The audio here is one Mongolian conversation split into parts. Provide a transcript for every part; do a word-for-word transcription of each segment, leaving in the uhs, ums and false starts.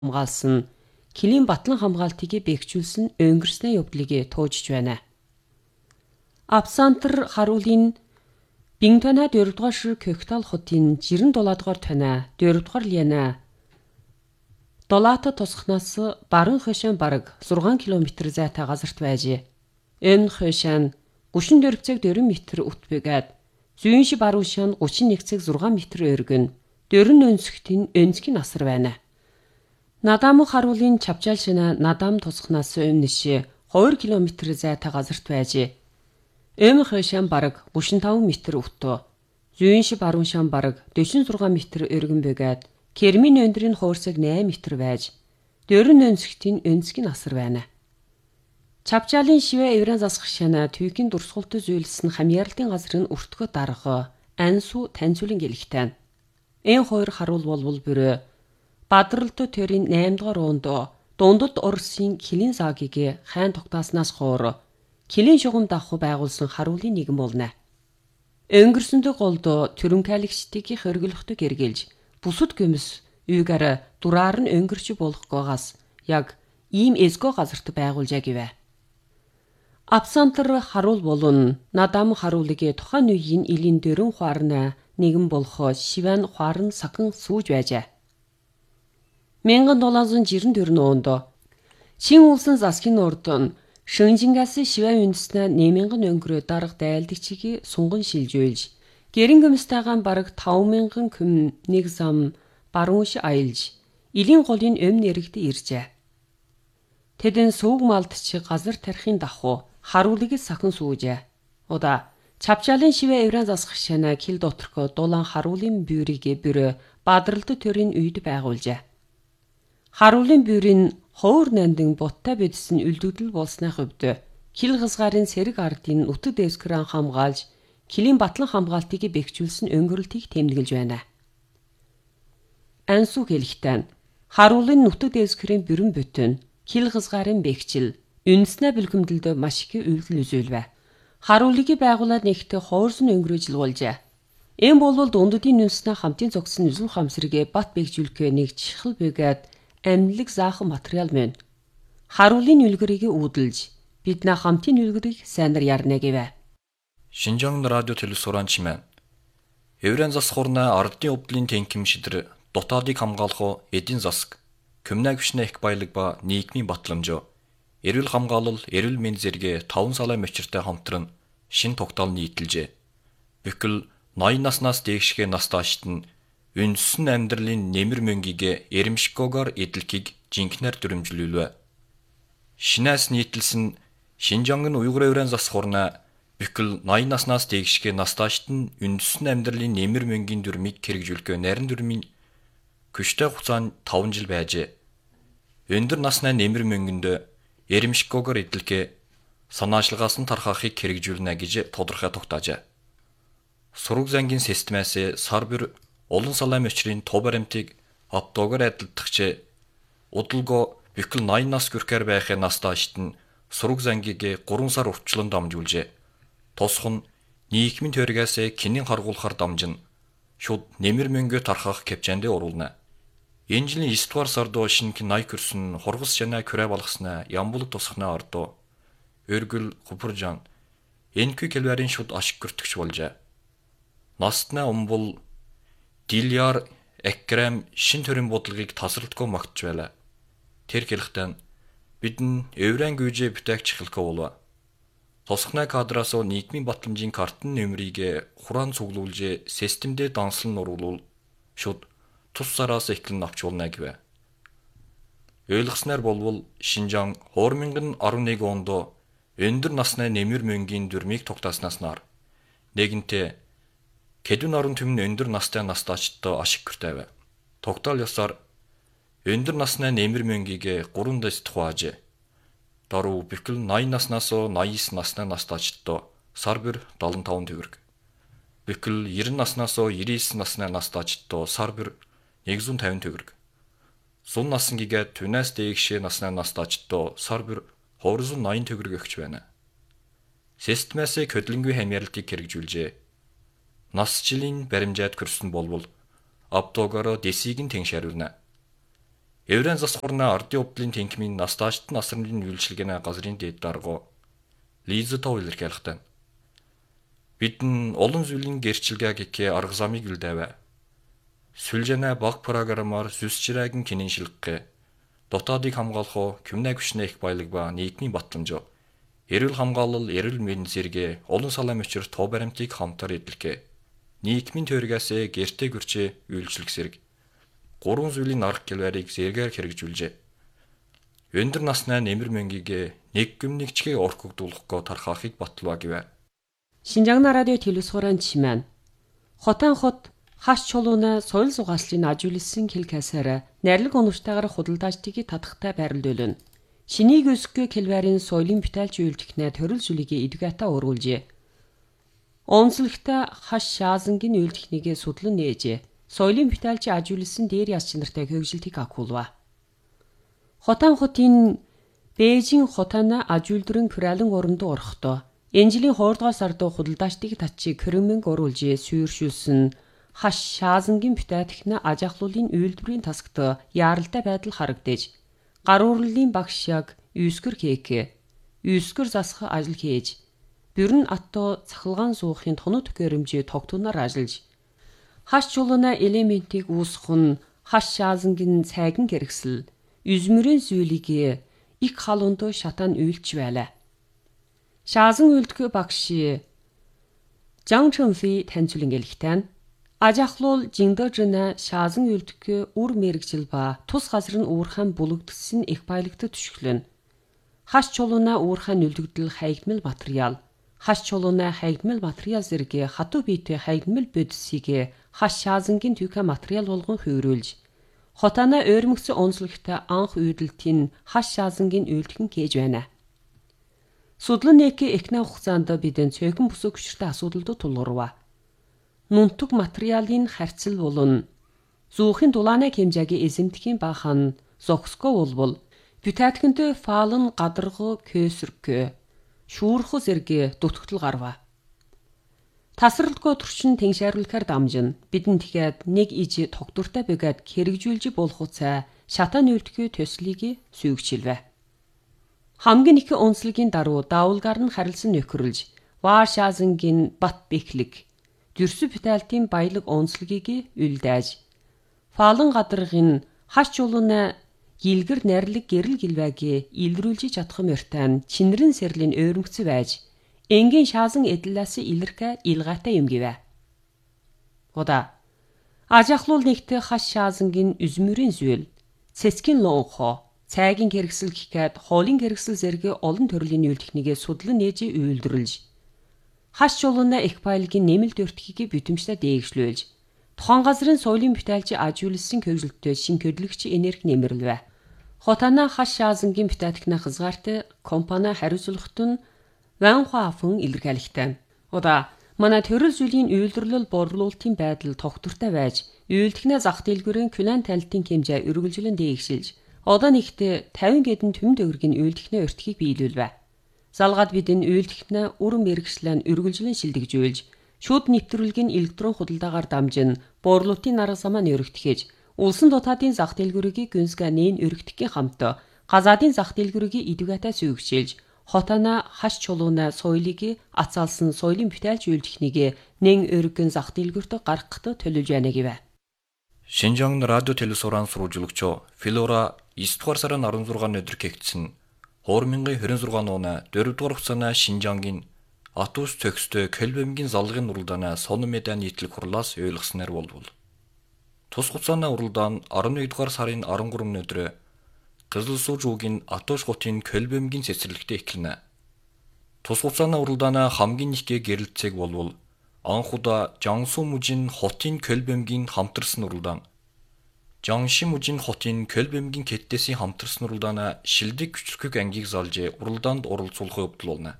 хамгаалсан Килийн батлан хамгаалтыг бэхжүүлсэн өнгөрсний явдлыг туужж байна. Абсантар харуулын Бинтона дөрөвдүгээр шир Кохтал хотын жирэн дулаадгаар тонаа дөрөвдүгээр лиана Долаата тусахнаас баруун хойшин бараг зургаан километр зайтай газарт байж. Энэ хойшин гүшин дөрв цаг дөрвөн метр ут бэгээд зүүнш баруун шан гучин нэг цаг зургаан метр өргөн дөрвөн өнсгтийн өнцгийн асар байна. Надам харуулын чавчаал шинэ надам тусахнаас өмнөш хоёр километр зайтай газарт байж. Эм хойшин бараг гучин таван метр утуу зүүнш баруун шан бараг дөрвөн зургаан метр өргөн бэгээд Кермийн өндрийн хуурсаг найман метр байж, дөрвөн өнсгтийн өнцгийн асар байна. Чавчаалын шивэ эврэн засах шана түйгийн дурсгалт зүйлсэн хамьяарлын газар нь өртгөө дарга, ансу таньцуулан гэлэгтэй. Энэ хоёр харуул болвол бүрэ Бадралт төрийн найман дугаар уунд дундад Оросын Килийн саагийг хайн тогтааснаас хойш Килийн шугам давхуу байгуулсан харуулын нэгэн болно. Өнгөрсөндөө голд төрөмкайлэгчдийн хоригдлохтой гэргэлж бусад гүмс үйгээр дураар нь өнгөрч болохгүйгаас яг ийм эсгөө газарт байгуулжаа гэвэ. Абсантар харуул болон надам харуулыг тухайн үеийн илийн дөрөн хуарна нэгэн болох шивэн хуарн сахан сууж байжээ. 천칠백구십사 онд чин улсын засгийн урд Шөнжингаас шивэн үндэснэ нэмэнгэн өнгөрөө дарга дайлдагчийг сунган шилжүүлж гэрэн гүмстайгаан бараг таван мянган күм нэг зам баруунш аялж илийн голын өмнө нэрэгт иржээ. Тэдэн сүүг малдч газар тарихын давхуу харуулыг сахан сүүжээ. Удаа чавчаалын шивэ эврэн засах шана кил доторко дулаан харуулын бюрийг бүрэ Бадралт төрийн үйд байгуулжээ. Харуулын бюрийн ховор нандин бутта бидсэн үлдэгдэл болсны хувьд кил хязгаарын сэрэг ардын утга дэвсгэрэн хамгаалж Килийн батлан хамгаалтыг бэхжүүлсэн өнгөрөлтийг тэмдэглэж байна. Ансу хэлэхдээ харуулын нутаг дэвсгэрийн бүрэн бүтэн кил хязгаарын бэхжил үндэснэ бэлгэмдэлд маш их үйлдэл үзүүлвэ. Харуулыг байгуулаад нэгт хоорсон өнгөрөөж болгуулжээ. Энэ болвол дунддын үндэснэ хамтын зогсон үзүүл хамсрыг бат бэхжүүлэх нэг чихэл бэгээд амьдлаг заахан материал мөн. Харуулын үлгэрийг үүдэлж биднэ хамтын үлгэрийг сайнар ярна гэвэ. Шинжаан радио телевизоран чимэн. Эврэн засах хурна ардын өвдлийн тэнхим шидэр дотоодыг хамгаалах эдийн засаг, коммуна гүшнэ их баялаг ба нийгмийн батламжоо, эрүүл хамгаалал, эрүүл мэнд зэрэг таван салай мөчөртэй хамтран шин тогтоол нийтэлжээ. Бүхэл наян наснаас дээшгээ настаашд нь үндэсэн амьдралын нэмэр мөнгийг эремшгөөгөр эдлэхийг жинхнээр дүрмжлүүлвэ. Шинээс нийтэлсэн Шинжаангын уйгур эврэн засах хурна бүхэл наян наснаас дээшгээ настаашд нь үндэсэн амьдралын нэмэр мөнгийн дүрмийг хэрэгжүүлэх нарийн дүрмийн күштэй хугацаанд таван жил байжээ. Өндөр насны нэмэр мөнгөнд эремшгөөгөр эдлэхээ санаачлагаас нь тархахыг хэрэгжүүлнэ гэж тодорхой тогтоожээ. Сураг зангийн системээс сар бүр олон салай мөчрийн туу баримтыг автоогоор адилдахч удалго бүхэл наян нас хүрхээр байхын настаашд нь сураг зангийг гурван сар уртчлан дамжуулжээ. Тосхон нийгмийн төргөөс кинийн харгуулахар дамжин шууд нэмэр мөнгө тархах кэпчэндэ оруулна. Энэ жилийн девять дугаар сард шинэ nay курсын хургас шанаа күрэ болгосноо ямбулг тусахнаа ордоо. Өргөл хупуржан энэхүү кэлвэрийн шууд ашиг гөртөгч болжээ. Настна умбул Диляр Экрам шин төрийн бодлогыг тасралтгүй магтж байлаа. Тэр хэлэхдээ бидэн эврэн гүйжээ бүтээгч хэлэхгүй болов. Тосхнаа кадраас нийгмийн батламжийн картын нөмрийг хураан цуглуулж системдээ данслан оруулал шууд тус сараас эхлэн авчулна гэвэ. Ойлгосноор болвол Шинжаан две тысячи одиннадцать онд өндөр насны нэмэр мөнгийн дүрмийг тогтааснаас нар нэгэнтээ Кэдүн орон түмэн өндөр настай настаачдаа ашиг гэртэйвэ. Тогтоол ёсоор өндөр насны нэмэр мөнгийг гурван дэс тухааж даруй бүхэл наян наснаас наян девять насны настаачдаа сар бүр седьмидесяти пять төгрөг. Бүхэл девяносто наснаас девяносто девять насны настаачдаа сар бүр сто пятьдесят төгрөг. Сун насангийн түнэс дээгшээ насны настаачдаа сар бүр two hundred ninety төгрөг өгч байна. Системээс хөдөлгөөнгүй хамьяалтыг хэрэгжүүлжээ. Нас жилийн баримжаад көрсөн болвол автоогоор дэсийг нь тэншаруулна. Еврейн засхурна ардын увдлын тэнхимийн настаачт насрын үйлчилгээний газрын дээд дарга Лиза Тов илэрхийлэхтэй. Бидэн олон зүйлийн гэрчилгээ гэхээ арга замыг үлдээвэ. Сүлжэнэ баг программаар сүсчирээгийн кинэн шилгэх, дотоодыг хамгаалах, күмнэ хүчнэ их баялаг ба нийгмийн батламж, эрүүл хамгаалал, эрүүл мэндийн зэрэг олон салаам өчр тоо баримтыг хамтар эдлэхээ, нийгмийн төргөөс гэртээ гүрчээ үйлчлэх зэрэг гурван зүйлийн арга гэлбэрийг зэрэгээр хэрэгжүүлжээ. Өндөр насны нэмэр мөнгийг нэг гүмнэгчгээ орхигдуулахгүй тархаахыг батлаа гэвэ. Шинжаана радио телевизхорон чимэн. Хотан хот хаш чулууна соёл зугааслын ажуулсан хэлкасаар найрлаг оновчтойгоор худалдаачдыг татахтай байрлуулна. Шинийг өсгөх хэлбэрийн соёлын бүтээлч үйлдвэрнэ төрөл зүйлийг эдгэтэ өргүүлжээ. Онцлогтой хаш шаазангийн үйлдвэрнийг судлан нээжээ. Соёлын бүтээлч ажуулсан дээр яс чанартай хөгжилтийг агуулва. Хотан хотын Бээжин хотана ажуулдрын кралын оронд орохдоо энэ жилийн хоёрдугаар сард худалдаачдыг татчиг Кремлинг оруулжээ сүйршүүлсэн хаш шаазангийн бүтээтгэн аж ахлуулын үйлдвэрийн тасагт яаралтай байдал харагдаж гар урлалын багш яг үйскэр хийх, үйскэр засах ажил хийж бүрэн атто цахилгаан суухын тоног гэрэмжээ тогтунаар ажиллаж хаш чулууна элементийг үүсгэх нь хаш шаазангийн цайган гэргсэл üzмөрийн зүйлийг их халуунд шатан үйлч байлаа. Шаазан үйлдэх багш Жан Чөнфи танилцуулан гэлэхтэн аж ахлуул жиндожна шаазан үйлдэх үр мэрэгжил ба тус газар нь уурхан бүлэгдсэн их баялагт түшгэлэн. Хаш чулууна уурхан үлдэгдэл хаягдмал материал хаш чулууна хаягдмал материал зэрэг хатуу биетэй хаягдмал бодисыг хаш шаазангийн түүхэ материал болгон хувируулж хотана ойрмогцсон онцлогтой анх үйдэлтийн хаш шаазангийн үйлдэх нь хийж байна. Судлан нэки эхнэ хугацаанд бидэн цөөхөн бүсэг хүчтэй асуудалд тулгарва. Нунтуг материалын харьцал болон зүүхийн дулааны хэмжээгийн эзэмтгэхийн бахан зогсгоо болбол бүтээтгэнд фаалн гадарго көсөркө шүүрхө зэрэг дутгтал гарва. Тасралтгүй төрчин тэншээруулахар дамжин бидэн тэгээд нэг иж тогтвортой бэгэд хэрэгжүүлж болох уцаа шатан үйлдэхүй төслийг сүйгчилвэ. Хамгийн их онцлогийн даруй даавалгаар нь харилсан нөхөрлж Варшазангийн бат бэхлэг дүрсү бүтээлтийн баялаг онцлогийг үлдээж фаалан гадаргын хаш чулууна гилгэр найрлаг гэрэл гэлвэгийн илрүүлж чадах мөртэн чинрэн сэрлийн ойрмогц байж энгийн шаазан эдлээс илэрхэ илгаатай юм гэвэ. Ода аж ахлуул нэгт хаш шаазангийн üzмөрийн зүйл цэцгийн лонхо цайгийн хэрэгсэл гэхэд хоолын хэрэгсэл зэрэг олон төрлийн үйлдвэрнийг судлан нээж үйлдвэрлэж хаш чулууна их баялагын нэмэлт өртгийг бүтэмжтэй дээгшлүүлж тухайн газрын соёлын бүтээлч ажуулсан хөгжилтөд шин хөдөлгөгч энерги нэмэрлэвэ. Хотана хаш шаазангийн бүтээтгэн хязгаартай компани хариуцлагт нь Ванхуафын илэрхийлэхтэй. Ода манай төрөл зүйлийн үйлдвэрлэл борлуулалтын байдал тогтвортой байж үйлдвэрнээ зах дэлгүүрийн клиент тайлтын хэмжээ өргөлжлөн дээгшилж одоо нэгт тавин гэдэн төм дөргийн үйлдвэрнээ өртгийг биелүүлвэ. Залгаад бидэн үйлдвэрнээ үрэн мэрэгчлэн өргөлжлөн шилдэгжүүлж шууд нэвтрүүлгийн электрон худалдаагаар дамжин борлуулалтын арга замаа өргөтгөж улсын дотаадын зах дэлгүүрийг гүнзгий нээн өргөтгөхийн хамт газаадын зах дэлгүүрийг идэвхтэй сүйгчилж хотана хаш чулууна соёлыг ацаалсан соёлын бүтээлч үйлдвэрнийг нэн өргөн зах дэлгүүрт гаргахад төлөвлөж байна гэвэ. Шинжаан радио телевизоран сурвалжлагч Флора эсдүгээр сарын арван зургааны өдөр кэгдсэн две тысячи двадцать шесть оны дөрөвдүгээр хугацааны Шинжаангийн Атус төгсдөө Көлбөмгийн залгын уралдааны сонон медиа нийтлэг хурлаас ойлгосноор болвол тус хугацааны уралдаан арван нэгдүгээр сарын арван гурваны өдөр Кызылсуу жуугийн Атуш хотын Көлбөмгийн цэцэрлэгтээ эхэлнэ. Тус хугацааны уралдааны хамгийн их гэрэлцээг болвол анхудаа Жансуу мужийн хотын Көлбөмгийн хамтарсан уралдаан. Жанши мужийн хотын Көлбөмгийн кэттесийн хамтарсан уралдааны шилдэг küçülkük ангийг залж уралдаанд оролцуулахын явдал болно.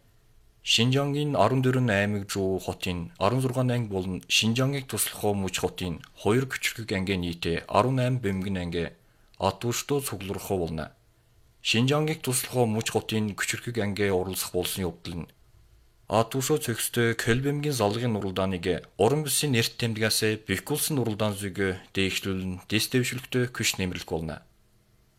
Шинжаангийн арван дөрвөн аймаг жуу хотын арван зургаан анги болон Шинжаангийг туслах муж хотын хоёр küçülkük ангийн нийтээ арван eight бөмбөгийн анги Атуштоо цугларах болно. Шинжаангийг туслах муж хотын küçülkük анги оролцох болсон явдал нь Атушоо цэгстэй Көлбөмгийн залгын уралдааныг орон бүсийн эрт тэмдгээс бэхгүүлсэн уралдаан зүг дээгшлүүлэн дэс дэвшилгтөө күш нэмэрлэх болно.